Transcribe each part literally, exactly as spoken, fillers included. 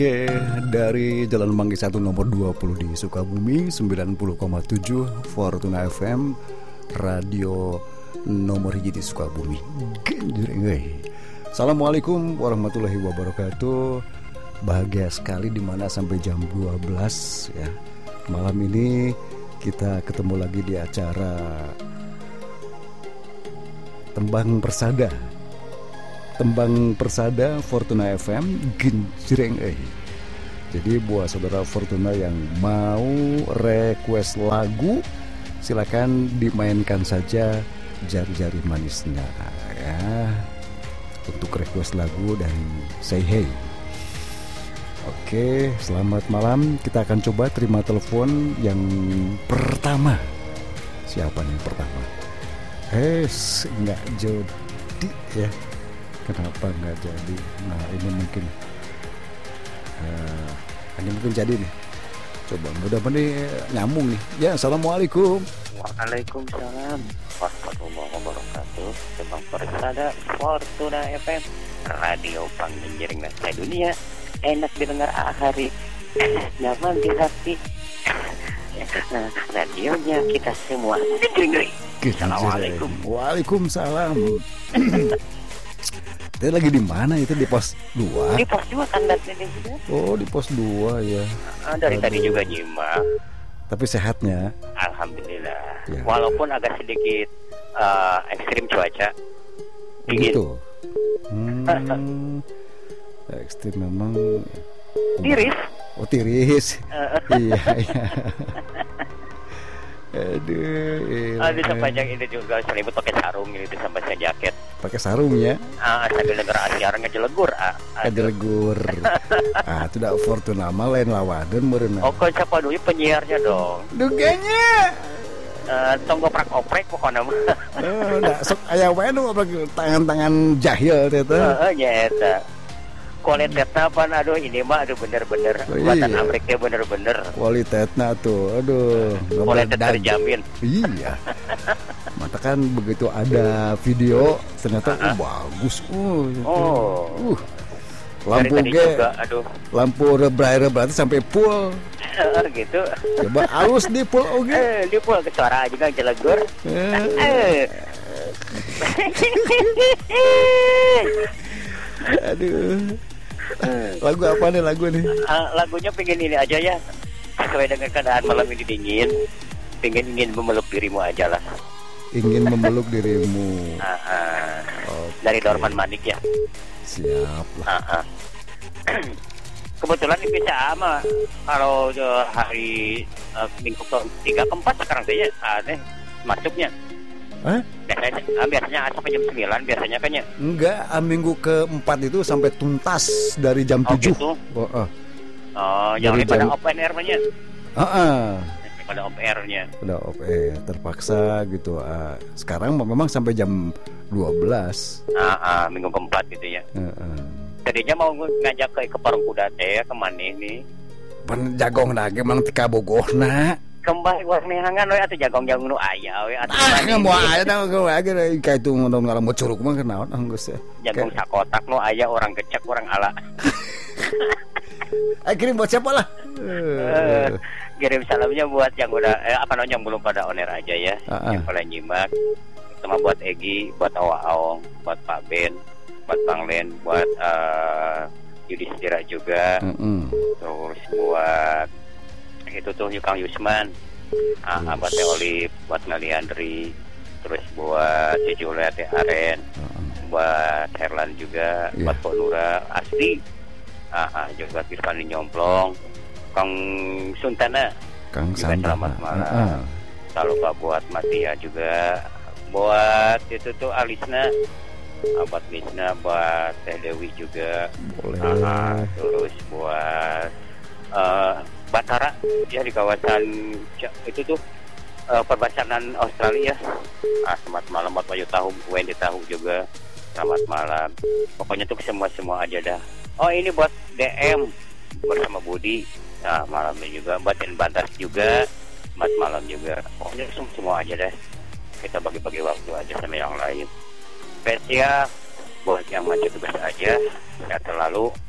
Oke, dari Jalan Manggis satu nomor dua puluh di Sukabumi, sembilan puluh koma tujuh Fortuna F M, radio nomor hiji di Sukabumi. Genjreng euy. Assalamualaikum warahmatullahi wabarakatuh. Bahagia sekali dimana sampai jam dua belas ya. Malam ini kita ketemu lagi di acara Tembang Persada. Tembang Persada Fortuna F M genjreng euy. Jadi buat saudara Fortuna yang mau request lagu, silakan dimainkan saja jari-jari manisnya ya. Untuk request lagu dan say hey. Oke, selamat malam. Kita akan coba terima telepon yang pertama. Siapa nih yang pertama? Hes, nggak jadi ya. Kenapa nggak jadi? Nah ini mungkin uh, ini mungkin jadi nih. Coba mudah-mudahan nyambung nih. Ya, assalamualaikum. Waalaikumsalam warahmatullahi wabarakatuh. Tembang Persada Fortuna F M, radio penggenjreng nasa dunia. Enak didengar hari, nyaman di hati. Nah, radionya kita semua. Assalamualaikum. Waalaikumsalam. Itu lagi di mana itu, di pos dua? Di pos dua kan dan ini juga. Oh, di pos dua ya. Ah, dari Aduh. tadi juga nyimak. Tapi sehatnya? Alhamdulillah. Ya. Walaupun agak sedikit uh, ekstrim cuaca. Dingin. Gitu. Hmm. Ekstrim memang. Tiris. Oh, tiris. Uh. Iya, iya. Aduh. Ada sepanjang ini juga selimut pakai sarung ini sampai saya jaket. Pakai sarung ya? Ah, sambil denger asiar ngejelegur. Ah, ngejelegur. Ah, itu dah Fortuna mah lain lawadeun meureun. Oh, kok siapa dulu penyiarnya dong? Duganya. Eh, tong goprak-oprek pokona mah. Oh, da sok aya wae nu tangan-tangan jahil teh teh. Heeh, nya eta. Kualitasnya apa? Aduh, ini mah aduh bener-bener Oh, buatan iya. Amerika bener-bener. Kualitasnya tuh, aduh. Kualitas dan- terjamin. Iya. Mata kan begitu ada video ternyata uh, bagus. Uh, Oh. uh. Lampu Dari tadi ge, juga, aduh. lampu rebrai-rebrai sampai full. Heeh, gitu. Coba halus di full oge. Eh, dia pun ke suara juga jelegur. Eh, Eh. aduh. Lagu apa nih lagu nih? Ah, lagunya pengen ini aja ya. Sesuai dengan keadaan malam ini dingin. Pengen ingin memeluk dirimu aja lah. Ingin memeluk dirimu. Ah, ah. Oke. Dari Dorman Manik ya. Siap lah. Ah, ah. Kebetulan ini bisa ama kalau uh, hari uh, minggu ke tiga keempat sekarang saja aneh masuknya. Hah? Biasanya, ah, biasanya sampai jam sembilan biasanya kan ya. Enggak, ah, minggu keempat itu sampai tuntas dari jam Oh, tujuh. gitu? Oh, oh. Oh, Dari jangan pada jam- open air nya. Heeh. Pada open air-nya. Udah eh terpaksa gitu. Ah, sekarang memang sampai jam dua belas. Ah, ah, minggu keempat gitu ya. Heeh. Tadinya mau ngajak ke ke Parung Kuda teh ke mana nih? Pan jagong lagi mang tika bogohna. Kembali warna hangan we atuh jagong-jagong nu aya we atuh. Ah, mani mau nih. aya da lagi ka itu ngomong ngalam curug mah kenaon anggus ya. Jagong sakotak nu aya orang kecek orang ala. Eh kirim buat siapa lah? Eh, kirim salamnya buat yang udah eh, apa namanya yang belum pada on air aja ya. Ah, ah. Yang pada nyimak. Sama buat Egi, buat Awa Aong, buat Pak Ben, buat Bang Len, buat uh, Yudhistira juga. Heeh. Terus buat itu tuh Yukang Yusman, ah, Yes. buat Teh Olip, buat Ngaliandri, terus buat Cici Uliati Aren, buat Herlan juga, Iya. buat Pok Nura Asli, ah, ah, juga buat Irfan Nyomplong, Kang Suntana, Kang juga Santa. selamat malam. Heeh. Tak lupa buat Matia juga, buat itu tuh Alisna, ah, buat Lisna, buat Teh Dewi juga. Boleh. Ah, terus buat uh, Batara ya di kawasan itu tuh uh, perbatasan Australia. Ah, selamat malam buat Bayu Tahu, Wendy Tahu juga. Selamat malam. Pokoknya tuh semua semua aja dah. Oh ini buat D M bersama Budi. Nah malamnya juga buat Den Bantas juga. Selamat malam juga. Pokoknya semua semua aja deh. Kita bagi-bagi waktu aja sama yang lain. Spesial buat yang maju tugas aja. Sehat selalu.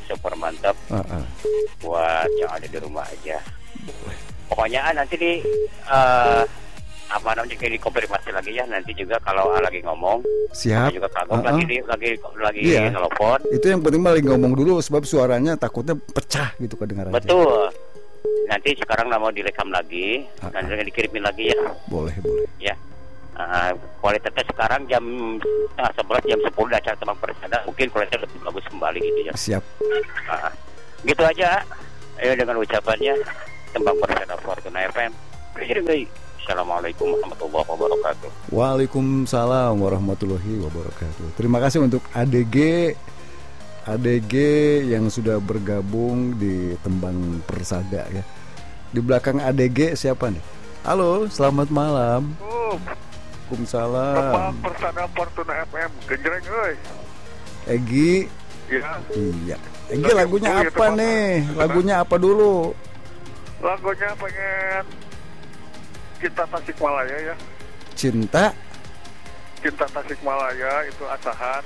super mantap. Uh-uh. Buat yang ada di rumah aja. Pokoknya ah, nanti di uh, apa namanya kayak dikonfirmasi lagi ya nanti juga kalau ah, lagi ngomong. Siap. Juga kagum uh-uh. lagi di, lagi lagi iya. nelfon. Itu yang penting lagi ngomong dulu sebab suaranya takutnya pecah gitu kedengarannya. Betul. Nanti sekarang nggak mau direkam lagi, uh-uh. nanti dikirimin lagi ya. Boleh boleh. Ya. Uh, kualitasnya sekarang jam setengah sebelas jam sepuluh acara Tembang Persada mungkin kualitasnya lebih bagus kembali gitu ya. Siap. Uh, gitu aja. Ayo dengan ucapannya Tembang Persada Fortuna F M. Assalamualaikum warahmatullahi wabarakatuh. Waalaikumsalam warahmatullahi wabarakatuh. Terima kasih untuk A D G A D G yang sudah bergabung di Tembang Persada ya. Di belakang A D G siapa nih? Halo, selamat malam. Oh. Waalaikumsalam. Tembang Persada Fortuna F M, genjreng euy. Egi. Iya. Iya. Egi lagunya apa nih? Lagunya apa dulu? Lagunya pengen Cinta Tasikmalaya ya. Cinta? Cinta Tasikmalaya itu Asahan.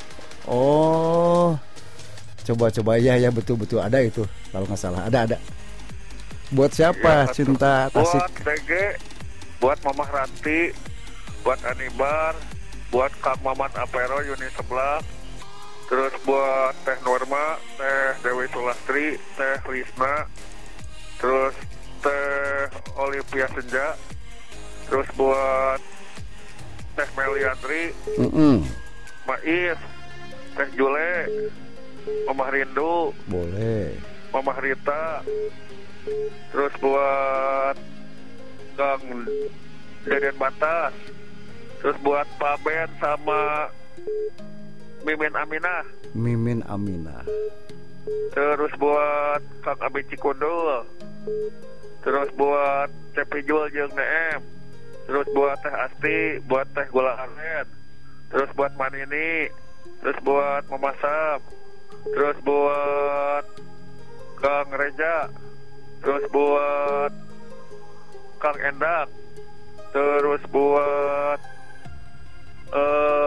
Oh. Coba-coba ya ya betul-betul ada itu. Kalau nggak salah ada ada. Buat siapa ya, Cinta Tasik? Buat D G, buat Mamah Ranti, buat Anibar, buat Kang Mamat Apero Yuni sebelah, terus buat Teh Norma, Teh Dewi Sulastri, Teh Lisna, terus Teh Olivia Senja, terus buat Teh Meliandri, mm-mm. Mais, Teh Jule, Mamah Rindu, boleh, Mamah Rita, terus buat Kang Deden Batas, terus buat Pak Ben sama Mimin Aminah, Mimin Aminah, terus buat Kang Abi Cikundul, terus buat Cepi Jul jeung D M, terus buat Teh Asti, buat Teh Gula Aren, terus buat Manini, terus buat Mama Sam, terus buat Kang Reja, terus buat Kang Endak, terus buat eh uh,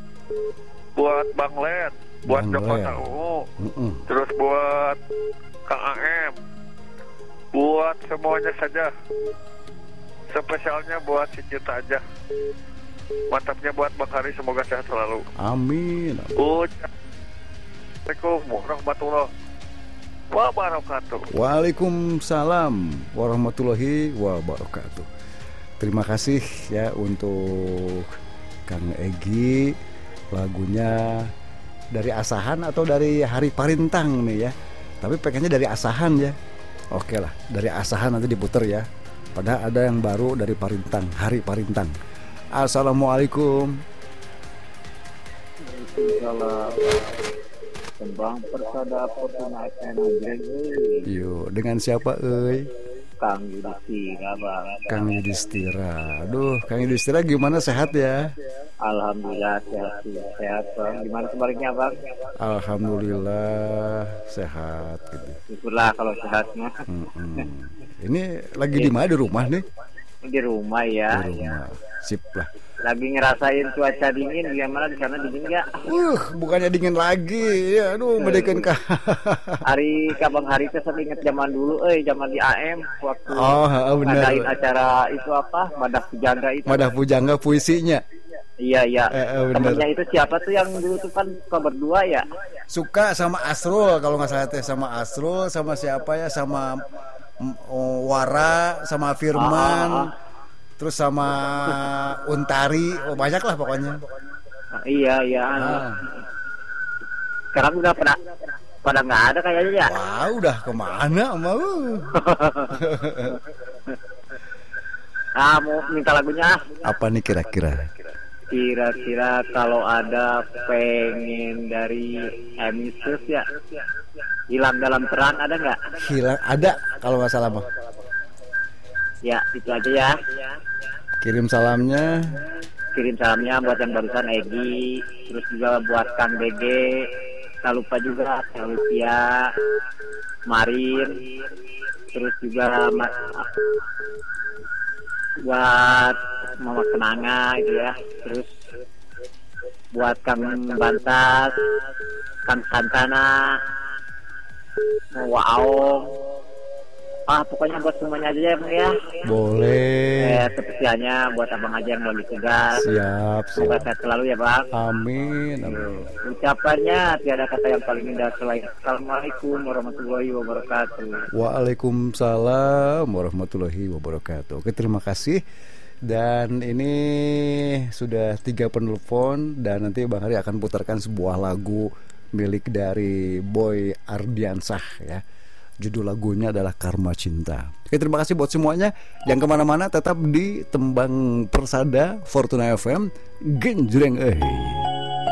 buat Bang Len, buat Joko Tau, terus buat Kang A M, buat semuanya saja. Spesialnya buat si Cinta aja. Mantapnya buat Bang Hari, semoga sehat selalu. Amin. Assalamualaikum warahmatullahi wabarakatuh. Waalaikumsalam warahmatullahi wabarakatuh. Terima kasih ya untuk Kang Egi. Lagunya dari Asahan atau dari Hari Parintang nih ya. Tapi pengennya dari Asahan ya. Oke lah, dari Asahan nanti diputer ya. Padahal ada yang baru dari Parintang, Hari Parintang. Assalamualaikum. Tembang Persada Fortuna F M. Yo, dengan siapa euy? Kang Yudhistira, Bang. Kang Yudhistira. Aduh, Kang Yudhistira gimana, sehat ya? Alhamdulillah sehat, sehat Bang. Gimana sebaliknya Bang? Alhamdulillah sehat gitu. Syukurlah kalau sehatnya. Mm-mm. Ini lagi di mana, di rumah nih? Di rumah ya. Di rumah. Sip lah. Lagi ngerasain cuaca dingin, gimana di sana dingin nggak? Uh, bukannya dingin lagi, ya, aduh, medekeun kah? Hari kabang hari itu saya ingat zaman dulu, eh zaman di A M waktu oh, ngadain acara itu apa, Madah Pujangga itu. Madah Pujangga puisinya. Iya iya. Eh, eh, temennya itu siapa tuh yang dulu tuh kan suka berdua ya? Suka sama Asrul kalau nggak salah teh, sama Asrul, sama siapa ya, sama um, Wara, sama Firman. Ah, ah, ah. Terus sama Untari, oh, banyak lah pokoknya. Nah, iya iya. Ah. Sekarang udah pada pada nggak ada kayaknya ya. Wah, udah kemana mau? Ah, mau minta lagunya. Apa nih kira-kira? Kira-kira kalau ada pengen dari Emisus ya. Hilang dalam Terang ada nggak? Hilang ada kalau nggak salah mah. Ya, itu aja ya. Kirim salamnya. Kirim salamnya buat yang barusan Egi, terus juga buat Kang B G. Tak lupa juga Olivia, Marin, terus juga buat Mama Kenanga itu ya. Terus buat Kang Bantas, Kang Santana, mau Waong. Ah pokoknya buat semuanya aja ya Bang ya. Boleh. Eh spesialnya buat abang aja yang lagi tugas. Siap, Semoga siap. sehat selalu ya Bang. Amin, amin. Ucapannya tiada kata yang paling indah selain Assalamualaikum warahmatullahi wabarakatuh. Waalaikumsalam warahmatullahi wabarakatuh. Oke, terima kasih. Dan ini sudah tiga penelpon dan nanti Bang Hari akan putarkan sebuah lagu milik dari Boy Ardiansah ya. Judul lagunya adalah Karma Cinta. Oke, terima kasih buat semuanya. Jangan kemana-mana, tetap di Tembang Persada Fortuna F M. Genjreng eh.